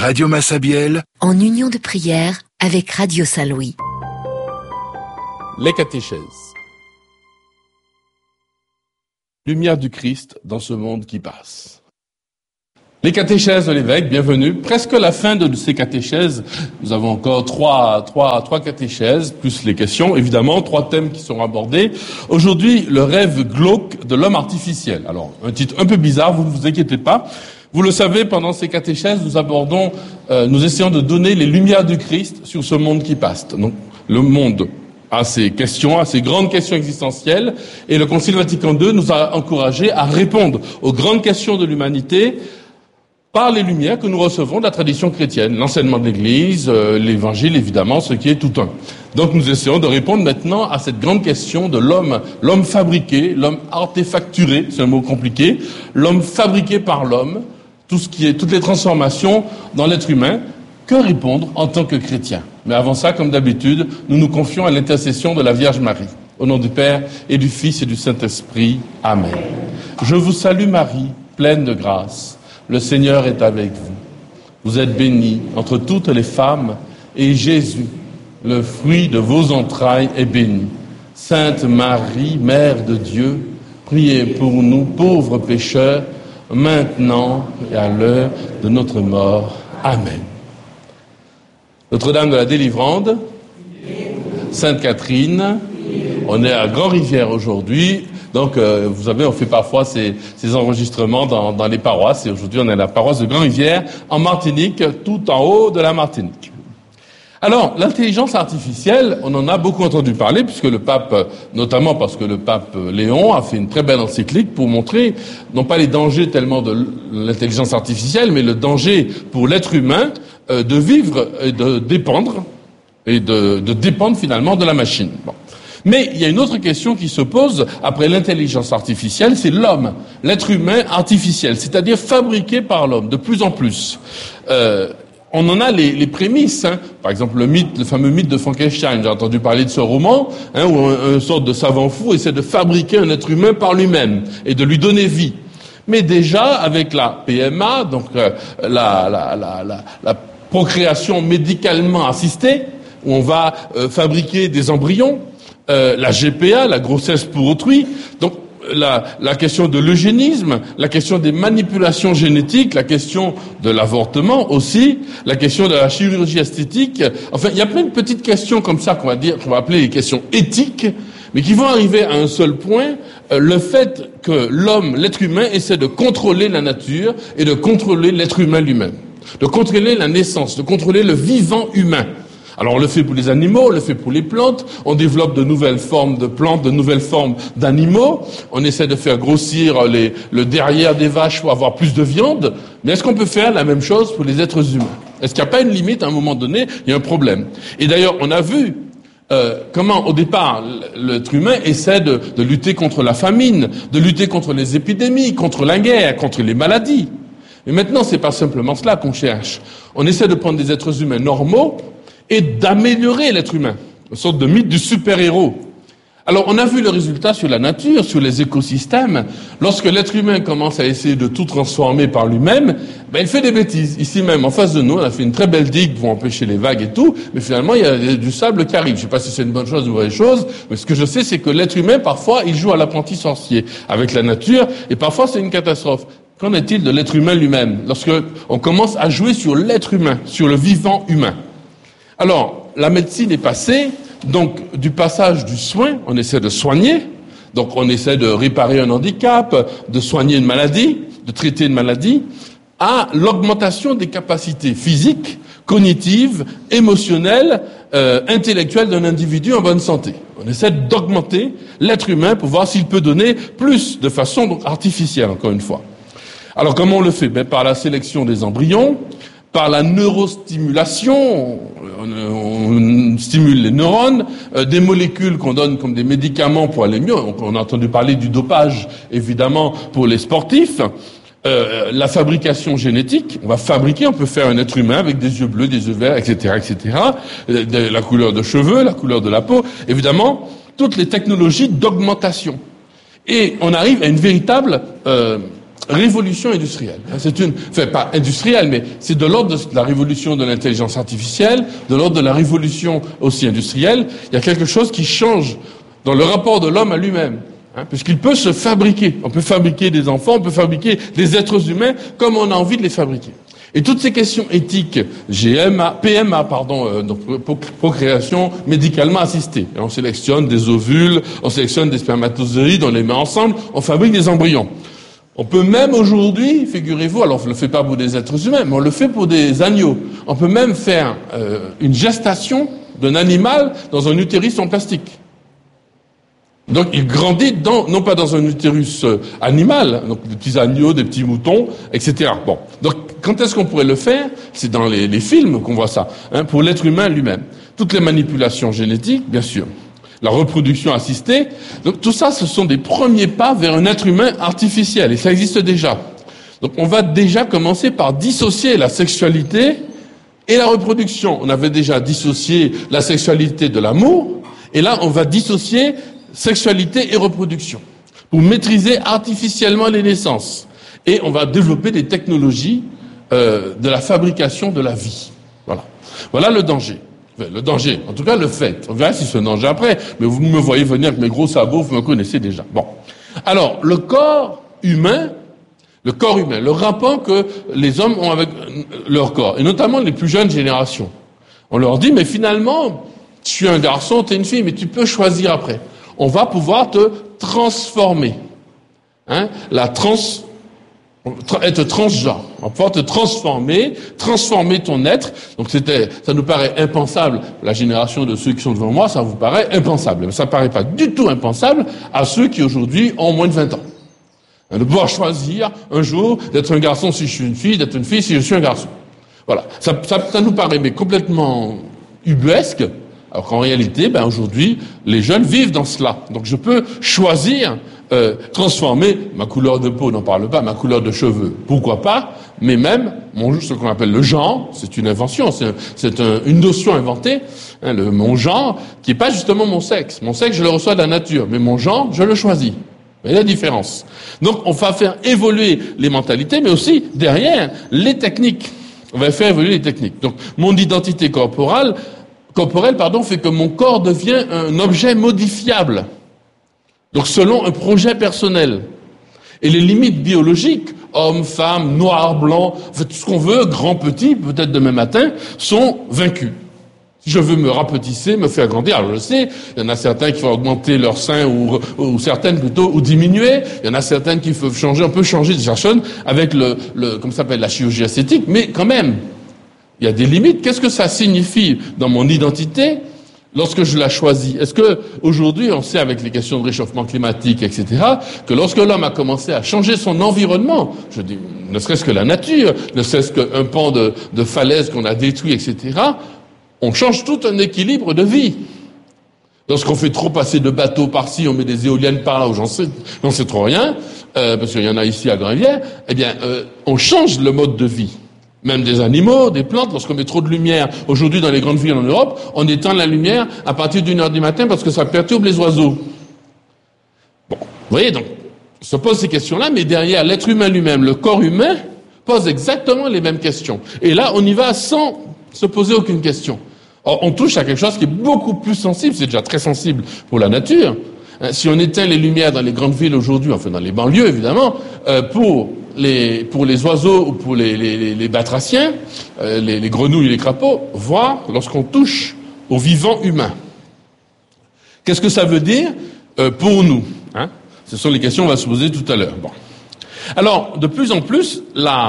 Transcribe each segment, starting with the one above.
Radio Massabielle, en union de prière avec Radio Saint-Louis. Les catéchèses. Lumière du Christ dans ce monde qui passe. Les catéchèses de l'évêque, bienvenue. Presque la fin de ces catéchèses. Nous avons encore trois catéchèses, plus les questions. Évidemment, 3 thèmes qui sont abordés. Aujourd'hui, le rêve glauque de l'homme artificiel. Alors, un titre un peu bizarre, vous ne vous inquiétez pas. Vous le savez, pendant ces catéchèses, nous essayons de donner les lumières du Christ sur ce monde qui passe. Donc, le monde a ses questions, a ses grandes questions existentielles, et le Concile Vatican II nous a encouragés à répondre aux grandes questions de l'humanité par les lumières que nous recevons de la tradition chrétienne, l'enseignement de l'Église, l'Évangile évidemment, ce qui est tout un. Donc nous essayons de répondre maintenant à cette grande question de l'homme fabriqué, l'homme artefacturé, c'est un mot compliqué, l'homme fabriqué par l'homme, toutes les transformations dans l'être humain. Que répondre en tant que chrétien? Mais avant ça, comme d'habitude, nous nous confions à l'intercession de la Vierge Marie. Au nom du Père et du Fils et du Saint-Esprit. Amen. Je vous salue Marie, pleine de grâce. Le Seigneur est avec vous. Vous êtes bénie entre toutes les femmes, et Jésus, le fruit de vos entrailles, est béni. Sainte Marie, Mère de Dieu, priez pour nous pauvres pécheurs, maintenant et à l'heure de notre mort. Amen. Notre-Dame de la Délivrande, Sainte Catherine, on est à Grand-Rivière aujourd'hui. Donc, vous savez, on fait parfois ces enregistrements dans les paroisses. Et aujourd'hui, on est à la paroisse de Grand-Rivière, en Martinique, tout en haut de la Martinique. Alors, l'intelligence artificielle, on en a beaucoup entendu parler, puisque le pape, notamment parce que le pape Léon a fait une très belle encyclique pour montrer, non pas les dangers tellement de l'intelligence artificielle, mais le danger pour l'être humain de vivre et de dépendre, finalement de la machine. Bon. Mais il y a une autre question qui se pose après l'intelligence artificielle, c'est l'homme, l'être humain artificiel, c'est-à-dire fabriqué par l'homme, de plus en plus. On en a les prémices, hein. Par exemple le fameux mythe de Frankenstein, j'ai entendu parler de ce roman, hein, où une sorte de savant fou essaie de fabriquer un être humain par lui-même et de lui donner vie. Mais déjà avec la PMA, donc la procréation médicalement assistée, où on va fabriquer des embryons, la GPA, la grossesse pour autrui, donc la question de l'eugénisme, la question des manipulations génétiques, la question de l'avortement aussi, la question de la chirurgie esthétique. Enfin, il y a plein de petites questions comme ça qu'on va appeler les questions éthiques, mais qui vont arriver à un seul point, le fait que l'être humain, essaie de contrôler la nature et de contrôler l'être humain lui-même, de contrôler la naissance, de contrôler le vivant humain. Alors on le fait pour les animaux, on le fait pour les plantes, on développe de nouvelles formes de plantes, de nouvelles formes d'animaux, on essaie de faire grossir le derrière des vaches pour avoir plus de viande, mais est-ce qu'on peut faire la même chose pour les êtres humains? Est-ce qu'il n'y a pas une limite à un moment donné? Il y a un problème. Et d'ailleurs, on a vu comment au départ l'être humain essaie de lutter contre la famine, de lutter contre les épidémies, contre la guerre, contre les maladies. Mais maintenant, c'est pas simplement cela qu'on cherche. On essaie de prendre des êtres humains normaux et d'améliorer l'être humain, une sorte de mythe du super-héros. Alors, on a vu le résultat sur la nature, sur les écosystèmes. Lorsque l'être humain commence à essayer de tout transformer par lui-même, il fait des bêtises. Ici même, en face de nous, on a fait une très belle digue pour empêcher les vagues et tout, mais finalement, il y a du sable qui arrive. Je sais pas si c'est une bonne chose ou une mauvaise chose, mais ce que je sais, c'est que l'être humain, parfois, il joue à l'apprenti sorcier avec la nature, et parfois, c'est une catastrophe. Qu'en est-il de l'être humain lui-même, lorsque on commence à jouer sur l'être humain, sur le vivant humain? Alors, la médecine est passée, donc du passage du soin, on essaie de soigner, donc on essaie de réparer un handicap, de soigner une maladie, de traiter une maladie, à l'augmentation des capacités physiques, cognitives, émotionnelles, intellectuelles d'un individu en bonne santé. On essaie d'augmenter l'être humain pour voir s'il peut donner plus de façon donc artificielle, encore une fois. Alors comment on le fait? Par la sélection des embryons, par la neurostimulation, on stimule les neurones, des molécules qu'on donne comme des médicaments pour aller mieux. On a entendu parler du dopage, évidemment, pour les sportifs. La fabrication génétique, on peut faire un être humain avec des yeux bleus, des yeux verts, etc., la couleur de cheveux, la couleur de la peau, évidemment, toutes les technologies d'augmentation. Et on arrive à une véritable révolution industrielle. Pas industrielle, mais c'est de l'ordre de la révolution de l'intelligence artificielle, de l'ordre de la révolution aussi industrielle. Il y a quelque chose qui change dans le rapport de l'homme à lui-même. Puisqu'il peut se fabriquer. On peut fabriquer des enfants, on peut fabriquer des êtres humains comme on a envie de les fabriquer. Et toutes ces questions éthiques, PMA, donc procréation médicalement assistée. Et on sélectionne des ovules, on sélectionne des spermatozoïdes, on les met ensemble, on fabrique des embryons. On peut même aujourd'hui, figurez-vous, alors on ne le fait pas pour des êtres humains, mais on le fait pour des agneaux. On peut même faire une gestation d'un animal dans un utérus en plastique. Donc il grandit non pas dans un utérus animal, donc des petits agneaux, des petits moutons, etc. Bon, donc quand est-ce qu'on pourrait le faire? C'est dans les films qu'on voit ça, pour l'être humain lui-même. Toutes les manipulations génétiques, bien sûr. La reproduction assistée. Donc tout ça, ce sont des premiers pas vers un être humain artificiel, et ça existe déjà. Donc on va déjà commencer par dissocier la sexualité et la reproduction. On avait déjà dissocié la sexualité de l'amour, et là on va dissocier sexualité et reproduction, pour maîtriser artificiellement les naissances. Et on va développer des technologies de la fabrication de la vie. Voilà le danger. Le danger, en tout cas le fait. On verra si c'est un danger après, mais vous me voyez venir avec mes gros sabots, vous me connaissez déjà. Bon. Alors, le corps humain, le rapport que les hommes ont avec leur corps, et notamment les plus jeunes générations. On leur dit, mais finalement, tu suis un garçon, tu es une fille, mais tu peux choisir après. On va pouvoir te transformer. Être transgenre. On va pouvoir te transformer ton être. Donc ça nous paraît impensable. La génération de ceux qui sont devant moi, ça vous paraît impensable. Mais ça paraît pas du tout impensable à ceux qui aujourd'hui ont moins de 20 ans. De pouvoir choisir un jour d'être un garçon si je suis une fille, d'être une fille si je suis un garçon. Voilà. Ça nous paraît mais complètement ubuesque. Alors qu'en réalité, aujourd'hui, les jeunes vivent dans cela. Donc je peux choisir, transformer ma couleur de peau, n'en parle pas, ma couleur de cheveux, pourquoi pas, mais même ce qu'on appelle le genre, c'est une invention, c'est une notion inventée, mon genre, qui est pas justement mon sexe. Mon sexe, je le reçois de la nature, mais mon genre, je le choisis. Vous voyez la différence. Donc on va faire évoluer les mentalités, mais aussi, derrière, les techniques. On va faire évoluer les techniques. Donc mon identité corporelle, fait que mon corps devient un objet modifiable. Donc selon un projet personnel. Et les limites biologiques, homme, femme, noir, blanc, tout ce qu'on veut, grand, petit, peut-être demain matin, sont vaincus. Si je veux me rapetisser, me faire grandir, alors je sais, il y en a certains qui vont augmenter leur sein ou certaines plutôt, ou diminuer. Il y en a certaines qui peuvent changer, on peut changer de personne avec comme ça s'appelle la chirurgie esthétique, mais quand même, il y a des limites. Qu'est-ce que ça signifie dans mon identité lorsque je la choisis? Est-ce que aujourd'hui, on sait avec les questions de réchauffement climatique, etc., que lorsque l'homme a commencé à changer son environnement, je dis, ne serait-ce que la nature, ne serait-ce qu'un pan de falaise qu'on a détruit, etc., on change tout un équilibre de vie. Lorsqu'on fait trop passer de bateaux par-ci, on met des éoliennes par-là, j'en sais trop rien, parce qu'il y en a ici à Grand-Rivière, on change le mode de vie. Même des animaux, des plantes, lorsqu'on met trop de lumière, aujourd'hui dans les grandes villes en Europe, on éteint la lumière à partir d'1h du matin parce que ça perturbe les oiseaux. Bon, vous voyez, donc, on se pose ces questions-là, mais derrière l'être humain lui-même, le corps humain, pose exactement les mêmes questions. Et là, on y va sans se poser aucune question. Or, on touche à quelque chose qui est beaucoup plus sensible, c'est déjà très sensible pour la nature. Si on éteint les lumières dans les grandes villes aujourd'hui, enfin dans les banlieues évidemment, pour les oiseaux ou pour les batraciens, les grenouilles et les crapauds, voire lorsqu'on touche au vivant humain. Qu'est-ce que ça veut dire pour nous? Ce sont les questions qu'on va se poser tout à l'heure. Bon. Alors, de plus en plus,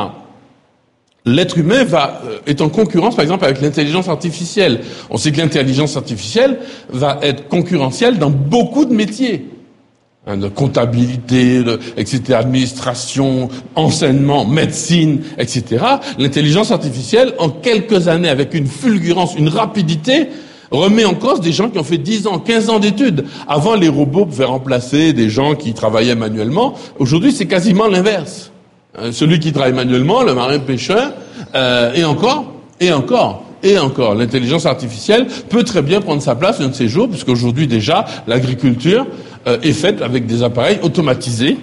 l'être humain est en concurrence, par exemple, avec l'intelligence artificielle. On sait que l'intelligence artificielle va être concurrentielle dans beaucoup de métiers. De comptabilité, etc., administration, enseignement, médecine, etc. L'intelligence artificielle, en quelques années, avec une fulgurance, une rapidité, remet en cause des gens qui ont fait 10 ans, 15 ans d'études. Avant, les robots pouvaient remplacer des gens qui travaillaient manuellement. Aujourd'hui, c'est quasiment l'inverse. Celui qui travaille manuellement, le marin-pêcheur, et encore. L'intelligence artificielle peut très bien prendre sa place un de ces jours, puisqu'aujourd'hui déjà, l'agriculture est faite avec des appareils automatisés,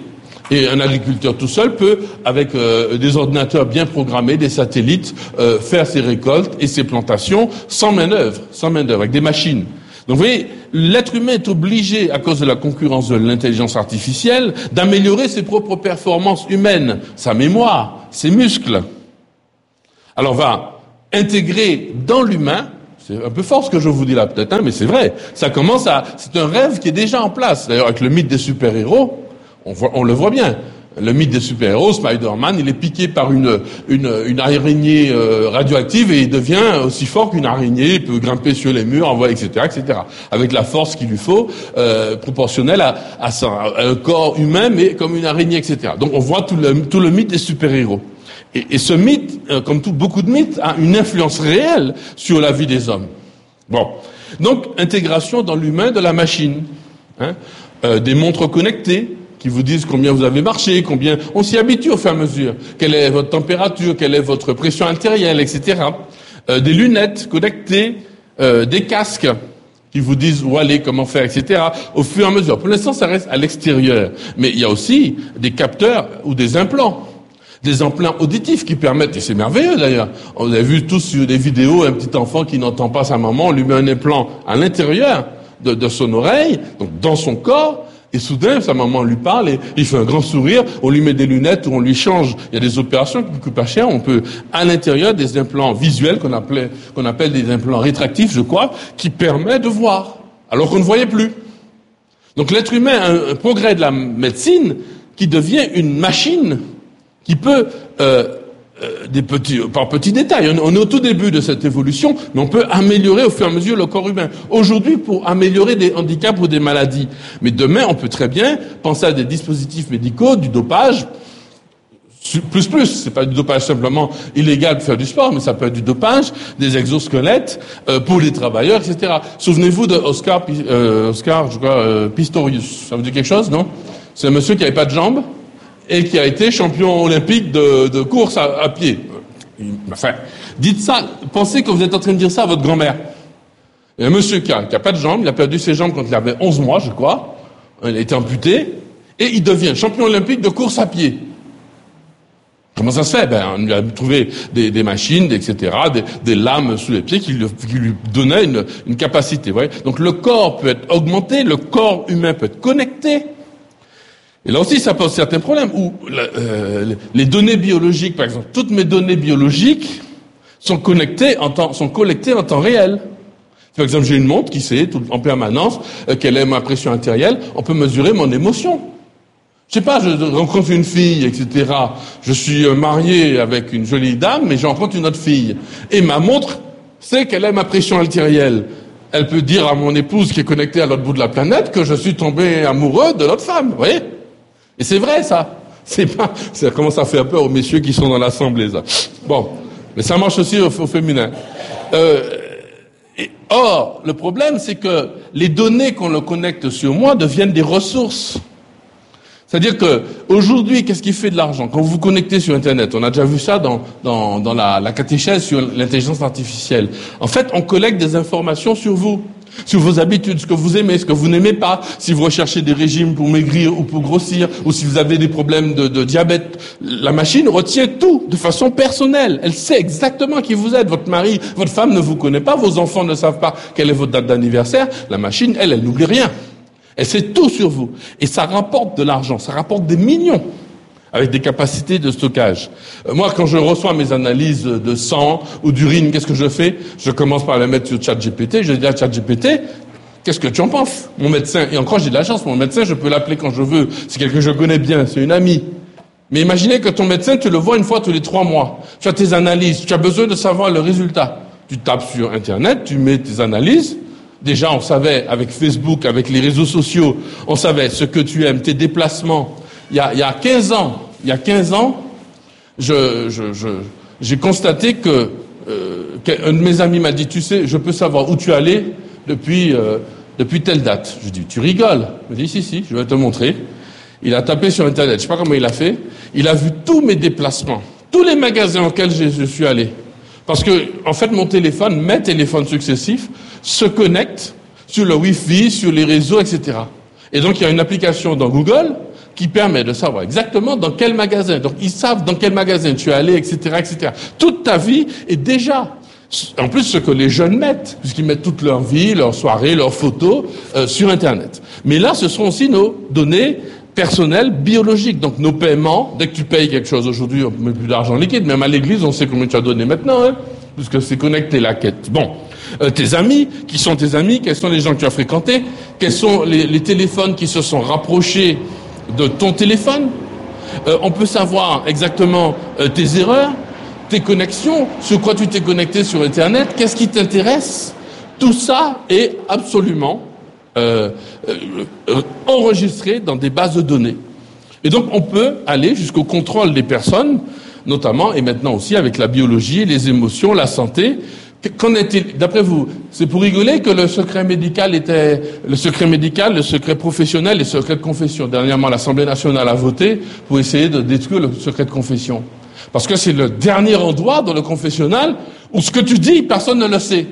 Et un agriculteur tout seul peut, avec des ordinateurs bien programmés, des satellites, faire ses récoltes et ses plantations sans main-d'œuvre, avec des machines. Donc vous voyez, l'être humain est obligé, à cause de la concurrence de l'intelligence artificielle, d'améliorer ses propres performances humaines, sa mémoire, ses muscles. Alors on va intégrer dans l'humain, c'est un peu fort ce que je vous dis là peut-être, mais c'est vrai, c'est un rêve qui est déjà en place. D'ailleurs avec le mythe des super-héros, on le voit bien. Le mythe des super-héros, Spider-Man, il est piqué par une araignée radioactive et il devient aussi fort qu'une araignée, il peut grimper sur les murs, etc., avec la force qu'il lui faut, proportionnelle à un corps humain, mais comme une araignée, etc. Donc on voit tout le mythe des super-héros. Et ce mythe, comme beaucoup de mythes, a une influence réelle sur la vie des hommes. Bon, donc intégration dans l'humain de la machine, des montres connectées qui vous disent combien vous avez marché, combien on s'y habitue au fur et à mesure, quelle est votre température, quelle est votre pression artérielle, etc. Des lunettes connectées, des casques qui vous disent où aller, comment faire, etc. au fur et à mesure. Pour l'instant, ça reste à l'extérieur, mais il y a aussi des capteurs ou des implants auditifs qui permettent, et c'est merveilleux d'ailleurs, on a vu tous sur des vidéos un petit enfant qui n'entend pas sa maman, on lui met un implant à l'intérieur de son oreille, donc dans son corps, et soudain, sa maman lui parle et il fait un grand sourire, on lui met des lunettes ou on lui change. Il y a des opérations qui coûtent pas cher, on peut, à l'intérieur, des implants visuels qu'on appelle des implants rétractifs, je crois, qui permettent de voir, alors qu'on ne voyait plus. Donc l'être humain a un progrès de la médecine qui devient une machine qui peut, par petits détails, on est au tout début de cette évolution, mais on peut améliorer au fur et à mesure le corps humain. Aujourd'hui, pour améliorer des handicaps ou des maladies. Mais demain, on peut très bien penser à des dispositifs médicaux, du dopage, plus. C'est pas du dopage simplement illégal pour faire du sport, mais ça peut être du dopage, des exosquelettes, pour les travailleurs, etc. Souvenez-vous de Oscar, je crois, Pistorius. Ça vous dit quelque chose, non? C'est un monsieur qui avait pas de jambes et qui a été champion olympique de course à pied. Enfin, dites ça, pensez que vous êtes en train de dire ça à votre grand-mère. Il y a un monsieur qui a pas de jambes, il a perdu ses jambes quand il avait 11 mois, je crois. Il a été amputé, et il devient champion olympique de course à pied. Comment ça se fait? On lui a trouvé des machines, etc., des lames sous les pieds qui lui donnaient une capacité. Vous voyez. Donc le corps peut être augmenté, le corps humain peut être connecté. Et là aussi, ça pose certains problèmes, où les données biologiques, par exemple, toutes mes données biologiques sont collectées en temps réel. Par exemple, j'ai une montre qui sait en permanence quelle est ma pression artérielle, on peut mesurer mon émotion. Je sais pas, je rencontre une fille, etc. Je suis marié avec une jolie dame, mais je rencontre une autre fille. Et ma montre sait quelle est ma pression artérielle. Elle peut dire à mon épouse qui est connectée à l'autre bout de la planète que je suis tombé amoureux de l'autre femme, vous voyez? Et c'est vrai, ça. Ça commence à faire peur aux messieurs qui sont dans l'assemblée, ça. Bon. Mais ça marche aussi au féminin. Or, le problème, c'est que les données qu'on le connecte sur moi deviennent des ressources. C'est-à-dire que, aujourd'hui, qu'est-ce qui fait de l'argent? Quand vous vous connectez sur Internet, on a déjà vu ça dans la catéchèse sur l'intelligence artificielle. En fait, on collecte des informations sur vous. Sur vos habitudes, ce que vous aimez, ce que vous n'aimez pas, si vous recherchez des régimes pour maigrir ou pour grossir, ou si vous avez des problèmes de diabète, la machine retient tout de façon personnelle. Elle sait exactement qui vous êtes. Votre mari, votre femme ne vous connaît pas, vos enfants ne savent pas quelle est votre date d'anniversaire. La machine, elle n'oublie rien. Elle sait tout sur vous. Et ça rapporte de l'argent, ça rapporte des millions, avec des capacités de stockage. Moi, quand je reçois mes analyses de sang ou d'urine, qu'est-ce que je fais? Je commence par les mettre sur ChatGPT. Je dis à ChatGPT, qu'est-ce que tu en penses? Mon médecin, et encore j'ai de la chance, mon médecin, je peux l'appeler quand je veux. C'est quelqu'un que je connais bien, c'est une amie. Mais imaginez que ton médecin, tu le vois une fois tous les 3 mois. Tu as tes analyses, tu as besoin de savoir le résultat. Tu tapes sur Internet, tu mets tes analyses. Déjà, on savait, avec Facebook, avec les réseaux sociaux, on savait ce que tu aimes, tes déplacements. Il y a 15 ans, j'ai constaté que un de mes amis m'a dit, tu sais, je peux savoir où tu allais depuis telle date. Je dis, tu rigoles? Il me dit, si, je vais te montrer. Il a tapé sur Internet, je sais pas comment il a fait. Il a vu tous mes déplacements, tous les magasins auxquels je suis allé. Parce que, en fait, mes téléphones successifs se connectent sur le Wi-Fi, sur les réseaux, etc. Et donc, il y a une application dans Google qui permet de savoir exactement dans quel magasin. Donc, ils savent dans quel magasin tu es allé, etc., etc. Toute ta vie est déjà, en plus, ce que les jeunes mettent, puisqu'ils mettent toute leur vie, leurs soirées, leurs photos sur Internet. Mais là, ce sont aussi nos données personnelles, biologiques. Donc, nos paiements, dès que tu payes quelque chose aujourd'hui, on ne met plus d'argent liquide. Même à l'église, on sait combien tu as donné maintenant, hein, puisque c'est connecté, la quête. Bon. Tes amis, qui sont tes amis, quels sont les gens que tu as fréquentés, quels sont les téléphones qui se sont rapprochés de ton téléphone. On peut savoir exactement tes erreurs, tes connexions, sur quoi tu t'es connecté sur Internet, qu'est-ce qui t'intéresse. Tout ça est absolument enregistré dans des bases de données. Et donc on peut aller jusqu'au contrôle des personnes, notamment et maintenant aussi avec la biologie, les émotions, la santé. Qu'en est-il, d'après vous? C'est pour rigoler que le secret médical, le secret professionnel, les secrets de confession. Dernièrement, l'Assemblée nationale a voté pour essayer de détruire le secret de confession. Parce que c'est le dernier endroit dans le confessionnal où ce que tu dis, personne ne le sait.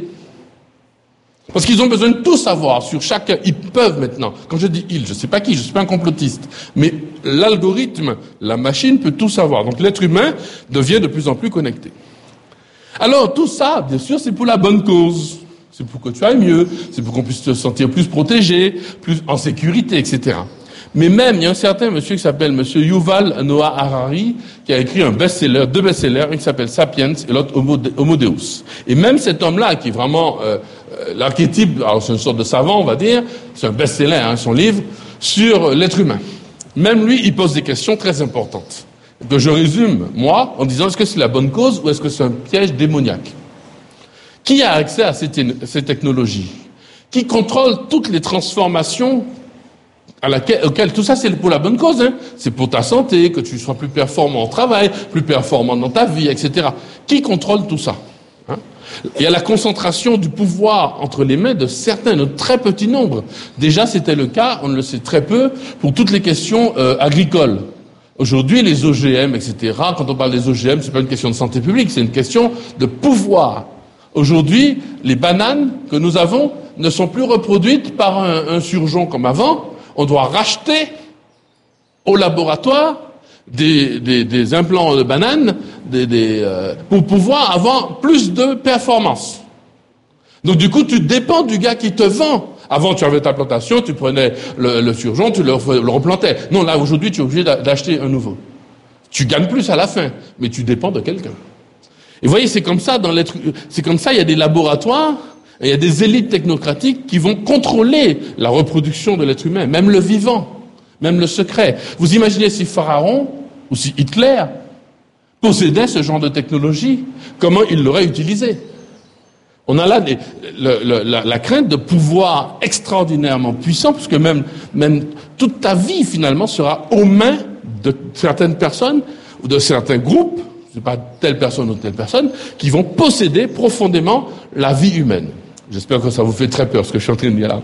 Parce qu'ils ont besoin de tout savoir sur chacun. Ils peuvent maintenant. Quand je dis ils, je ne sais pas qui, je ne suis pas un complotiste. Mais l'algorithme, la machine peut tout savoir. Donc l'être humain devient de plus en plus connecté. Alors tout ça, bien sûr, c'est pour la bonne cause. C'est pour que tu ailles mieux, c'est pour qu'on puisse te sentir plus protégé, plus en sécurité, etc. Mais même, il y a un certain monsieur qui s'appelle monsieur Yuval Noah Harari, qui a écrit deux best-sellers, un qui s'appelle Sapiens et l'autre Homo Deus. Et même cet homme-là, qui est vraiment l'archétype, alors c'est une sorte de savant, on va dire, c'est un best-seller, hein, son livre, sur l'être humain. Même lui, il pose des questions très importantes. Que je résume, moi, en disant est-ce que c'est la bonne cause ou est-ce que c'est un piège démoniaque? Qui a accès à ces technologies? Qui contrôle toutes les transformations auxquelles tout ça c'est pour la bonne cause, hein? C'est pour ta santé, que tu sois plus performant au travail, plus performant dans ta vie, etc. Qui contrôle tout ça? Hein? Il y a la concentration du pouvoir entre les mains de certains, de très petits nombres. Déjà, c'était le cas, on le sait très peu, pour toutes les questions agricoles. Aujourd'hui, les OGM, etc., quand on parle des OGM, c'est pas une question de santé publique, c'est une question de pouvoir. Aujourd'hui, les bananes que nous avons ne sont plus reproduites par un surgeon comme avant. On doit racheter au laboratoire des implants de bananes pour pouvoir avoir plus de performance. Donc du coup, tu dépends du gars qui te vend. Avant, tu avais ta plantation, tu prenais le surgeon, tu le replantais. Non, là, aujourd'hui, tu es obligé d'acheter un nouveau. Tu gagnes plus à la fin, mais tu dépends de quelqu'un. Et vous voyez, c'est comme ça, il y a des laboratoires, et il y a des élites technocratiques qui vont contrôler la reproduction de l'être humain, même le vivant, même le secret. Vous imaginez si Pharaon, ou si Hitler, possédait ce genre de technologie, comment il l'aurait utilisé? On a là la crainte de pouvoir extraordinairement puissant, puisque même toute ta vie, finalement, sera aux mains de certaines personnes, ou de certains groupes, c'est pas telle personne ou telle personne, qui vont posséder profondément la vie humaine. J'espère que ça vous fait très peur, ce que je suis en train de dire là.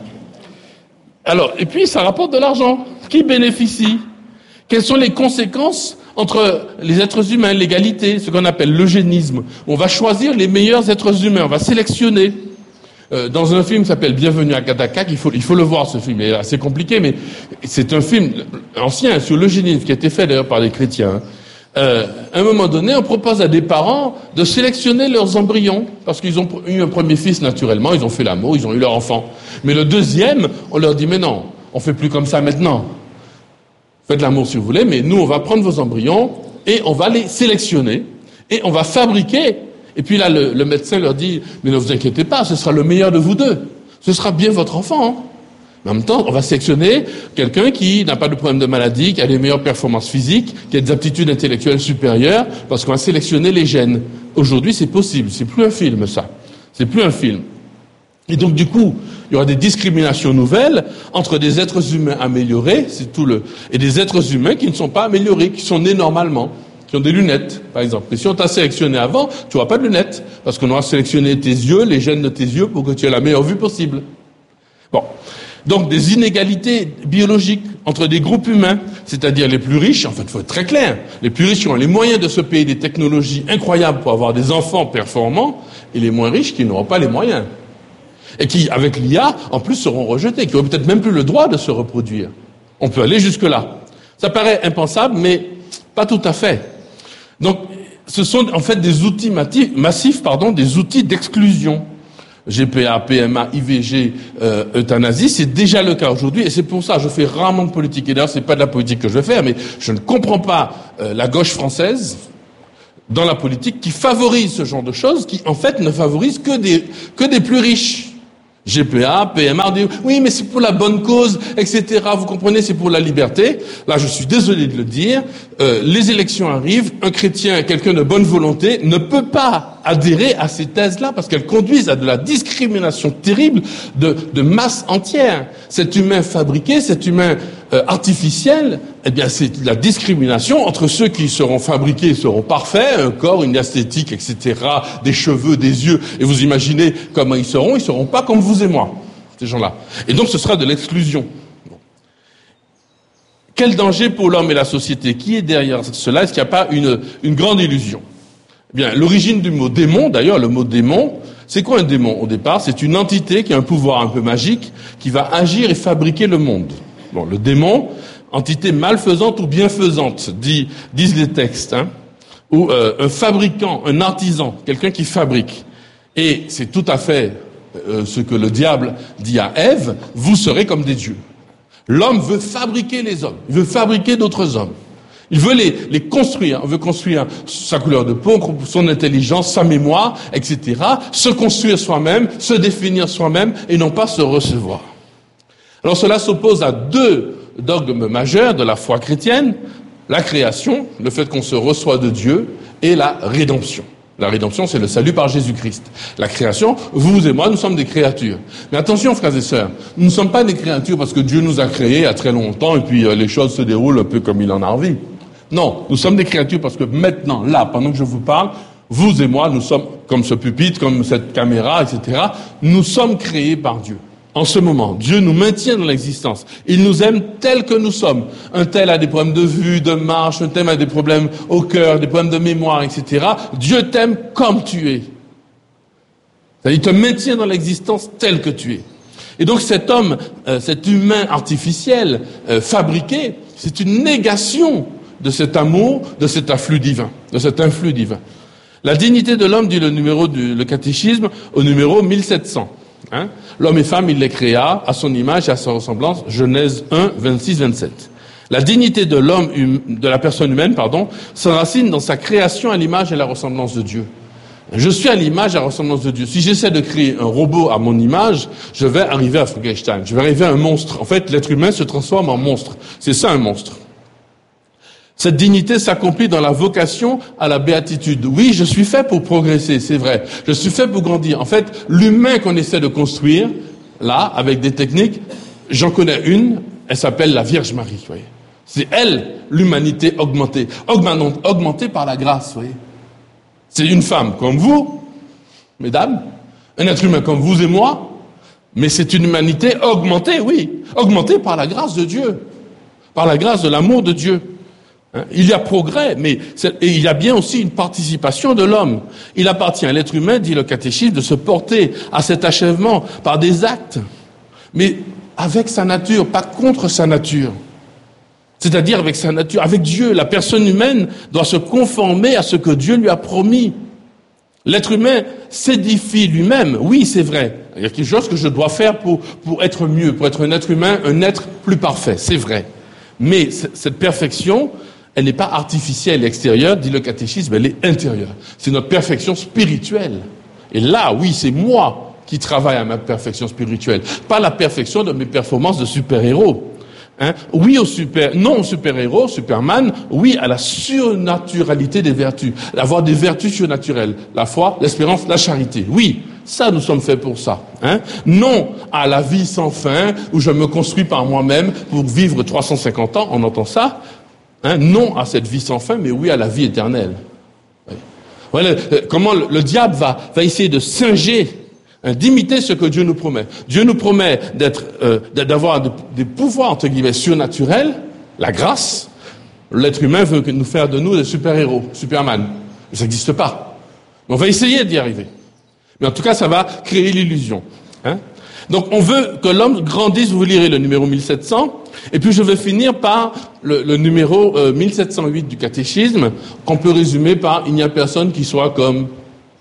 Alors, et puis, ça rapporte de l'argent. Qui bénéficie? Quelles sont les conséquences entre les êtres humains, l'égalité, ce qu'on appelle l'eugénisme? On va choisir les meilleurs êtres humains, on va sélectionner. Dans un film qui s'appelle Bienvenue à Gattaca, il faut le voir, ce film, il est assez compliqué, mais c'est un film ancien sur l'eugénisme, qui a été fait d'ailleurs par des chrétiens. À un moment donné, on propose à des parents de sélectionner leurs embryons, parce qu'ils ont eu un premier fils naturellement, ils ont fait l'amour, ils ont eu leur enfant. Mais le deuxième, on leur dit, mais non, on fait plus comme ça maintenant. Faites l'amour si vous voulez, mais nous, on va prendre vos embryons et on va les sélectionner et on va fabriquer. Et puis là, le médecin leur dit, mais ne vous inquiétez pas, ce sera le meilleur de vous deux. Ce sera bien votre enfant. Hein. Mais en même temps, on va sélectionner quelqu'un qui n'a pas de problème de maladie, qui a les meilleures performances physiques, qui a des aptitudes intellectuelles supérieures, parce qu'on va sélectionner les gènes. Aujourd'hui, c'est possible. C'est plus un film, ça. C'est plus un film. Et donc, du coup, il y aura des discriminations nouvelles entre des êtres humains améliorés, et des êtres humains qui ne sont pas améliorés, qui sont nés normalement, qui ont des lunettes, par exemple. Et si on t'a sélectionné avant, tu n'auras pas de lunettes, parce qu'on aura sélectionné tes yeux, les gènes de tes yeux, pour que tu aies la meilleure vue possible. Bon. Donc, des inégalités biologiques entre des groupes humains, c'est-à-dire les plus riches, en fait, il faut être très clair, les plus riches qui ont les moyens de se payer des technologies incroyables pour avoir des enfants performants, et les moins riches qui n'auront pas les moyens. Et qui, avec l'IA, en plus, seront rejetés, qui n'auront peut-être même plus le droit de se reproduire. On peut aller jusque-là. Ça paraît impensable, mais pas tout à fait. Donc, ce sont en fait des outils massifs, des outils d'exclusion. GPA, PMA, IVG, euthanasie, c'est déjà le cas aujourd'hui, et c'est pour ça que je fais rarement de politique. Et d'ailleurs, c'est pas de la politique que je vais faire, mais je ne comprends pas la gauche française dans la politique qui favorise ce genre de choses, qui en fait ne favorise que des plus riches. GPA, PMA, on dit oui, mais c'est pour la bonne cause, etc. Vous comprenez, c'est pour la liberté. Là, je suis désolé de le dire. Les élections arrivent. Un chrétien, quelqu'un de bonne volonté, ne peut pas adhérer à ces thèses-là parce qu'elles conduisent à de la discrimination terrible de masse entière. Cet humain fabriqué, cet humain artificiel, eh bien, c'est de la discrimination entre ceux qui seront fabriqués, seront parfaits, un corps, une esthétique, etc., des cheveux, des yeux. Et vous imaginez comment ils seront pas comme vous et moi, ces gens-là. Et donc, ce sera de l'exclusion. Quel danger pour l'homme et la société? Qui est derrière cela? Est-ce qu'il n'y a pas une grande illusion? Eh bien, l'origine du mot démon, d'ailleurs, le mot démon, c'est quoi un démon? Au départ, c'est une entité qui a un pouvoir un peu magique, qui va agir et fabriquer le monde. Bon, le démon, entité malfaisante ou bienfaisante, disent les textes, ou un fabricant, un artisan, quelqu'un qui fabrique. Et c'est tout à fait ce que le diable dit à Ève, vous serez comme des dieux. L'homme veut fabriquer les hommes, il veut fabriquer d'autres hommes. Il veut les construire, il veut construire sa couleur de peau, son intelligence, sa mémoire, etc. Se construire soi-même, se définir soi-même et non pas se recevoir. Alors cela s'oppose à deux dogmes majeurs de la foi chrétienne, la création, le fait qu'on se reçoit de Dieu, et la rédemption. La rédemption, c'est le salut par Jésus-Christ. La création, vous et moi, nous sommes des créatures. Mais attention, frères et sœurs, nous ne sommes pas des créatures parce que Dieu nous a créés il y a très longtemps et puis les choses se déroulent un peu comme il en a envie. Non, nous sommes des créatures parce que maintenant, là, pendant que je vous parle, vous et moi, nous sommes comme ce pupitre, comme cette caméra, etc. Nous sommes créés par Dieu. En ce moment, Dieu nous maintient dans l'existence. Il nous aime tels que nous sommes. Un tel a des problèmes de vue, de marche, un tel a des problèmes au cœur, des problèmes de mémoire, etc. Dieu t'aime comme tu es. Il te maintient dans l'existence tel que tu es. Et donc cet homme, cet humain artificiel, fabriqué, c'est une négation de cet amour, de cet afflux divin, de cet influx divin. La dignité de l'homme, dit le catéchisme, au numéro 1700. L'homme et femme, il les créa à son image et à sa ressemblance, Genèse 1, 26, 27. La dignité de l'homme, de la personne humaine, s'enracine dans sa création à l'image et à la ressemblance de Dieu. Je suis à l'image et à la ressemblance de Dieu. Si j'essaie de créer un robot à mon image, je vais arriver à Frankenstein, je vais arriver à un monstre. En fait, l'être humain se transforme en monstre. C'est ça un monstre. Cette dignité s'accomplit dans la vocation à la béatitude. Oui, je suis fait pour progresser, c'est vrai. Je suis fait pour grandir. En fait, l'humain qu'on essaie de construire, là, avec des techniques, j'en connais une, elle s'appelle la Vierge Marie, vous voyez. C'est elle, l'humanité augmentée. Augmentée par la grâce, vous voyez. C'est une femme comme vous, mesdames, un être humain comme vous et moi, mais c'est une humanité augmentée, oui. Augmentée par la grâce de Dieu. Par la grâce de l'amour de Dieu. Il y a progrès, mais il y a bien aussi une participation de l'homme. Il appartient à l'être humain, dit le catéchisme, de se porter à cet achèvement par des actes, mais avec sa nature, pas contre sa nature. C'est-à-dire avec sa nature, avec Dieu. La personne humaine doit se conformer à ce que Dieu lui a promis. L'être humain s'édifie lui-même, oui, c'est vrai. Il y a quelque chose que je dois faire pour être mieux, pour être un être humain, un être plus parfait, c'est vrai. Mais cette perfection, elle n'est pas artificielle et extérieure, dit le catéchisme, elle est intérieure. C'est notre perfection spirituelle. Et là, oui, c'est moi qui travaille à ma perfection spirituelle, pas la perfection de mes performances de super-héros. Oui non au super-héros, Superman, oui à la surnaturalité des vertus, avoir des vertus surnaturelles, la foi, l'espérance, la charité. Oui, ça nous sommes faits pour ça. Non à la vie sans fin où je me construis par moi-même pour vivre 350 ans, on entend ça. Non à cette vie sans fin, mais oui à la vie éternelle. Voilà comment le diable va essayer de singer, d'imiter ce que Dieu nous promet. Dieu nous promet d'avoir des pouvoirs entre guillemets surnaturels, la grâce. L'être humain veut nous faire de nous des super-héros, Superman. Mais ça n'existe pas. Mais on va essayer d'y arriver. Mais en tout cas, ça va créer l'illusion. Donc on veut que l'homme grandisse, vous lirez le numéro 1700, Et puis je vais finir par le numéro 1708 du catéchisme, qu'on peut résumer par « Il n'y a personne qui soit comme Jésus ».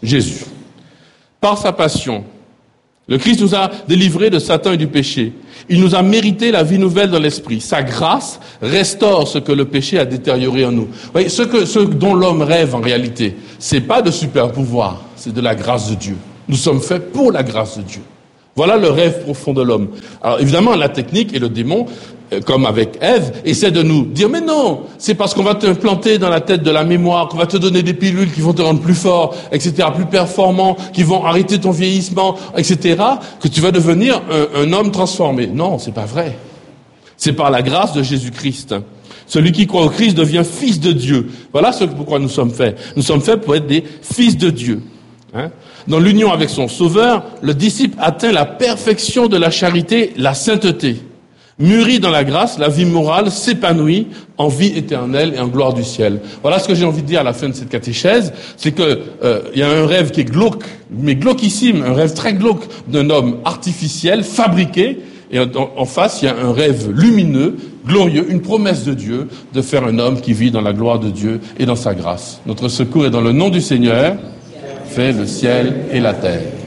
Par sa passion, le Christ nous a délivrés de Satan et du péché. Il nous a mérité la vie nouvelle dans l'esprit. Sa grâce restaure ce que le péché a détérioré en nous. Vous voyez, ce dont l'homme rêve en réalité, c'est pas de super pouvoir, c'est de la grâce de Dieu. Nous sommes faits pour la grâce de Dieu. Voilà le rêve profond de l'homme. Alors évidemment, la technique et le démon, comme avec Ève, essaient de nous dire « Mais non, c'est parce qu'on va t'implanter dans la tête de la mémoire, qu'on va te donner des pilules qui vont te rendre plus fort, etc., plus performant, qui vont arrêter ton vieillissement, etc., que tu vas devenir un homme transformé. » Non, c'est pas vrai. C'est par la grâce de Jésus-Christ. Celui qui croit au Christ devient fils de Dieu. Voilà pourquoi nous sommes faits. Nous sommes faits pour être des fils de Dieu. Dans l'union avec son Sauveur, le disciple atteint la perfection de la charité, la sainteté. Mûri dans la grâce, la vie morale s'épanouit en vie éternelle et en gloire du ciel. Voilà ce que j'ai envie de dire à la fin de cette catéchèse, c'est que y a un rêve qui est glauque, mais glauquissime, un rêve très glauque d'un homme artificiel, fabriqué, et en face, il y a un rêve lumineux, glorieux, une promesse de Dieu de faire un homme qui vit dans la gloire de Dieu et dans sa grâce. Notre secours est dans le nom du Seigneur, fait le ciel et la terre.